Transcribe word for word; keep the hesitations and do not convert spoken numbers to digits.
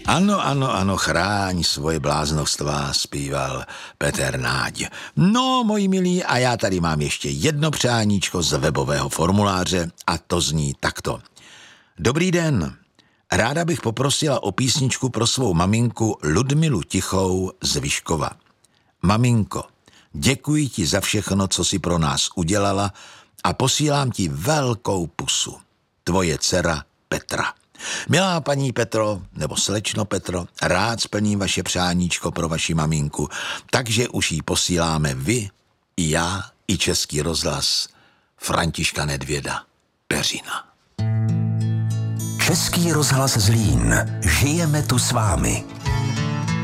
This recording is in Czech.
Ano, ano, ano, chráň svoje bláznostva, zpíval Petr Náď. No, moji milí, a já tady mám ještě jedno přáníčko z webového formuláře a to zní takto. Dobrý den, ráda bych poprosila o písničku pro svou maminku Ludmilu Tichou z Vyškova. Maminko, děkuji ti za všechno, co jsi pro nás udělala a posílám ti velkou pusu. Tvoje dcera Petra. Milá paní Petro, nebo slečno Petro, rád splním vaše přáníčko pro vaši maminku, takže už jí posíláme vy, i já, i Český rozhlas Františka Nedvěda Peřina. Český rozhlas Zlín. Žijeme tu s vámi.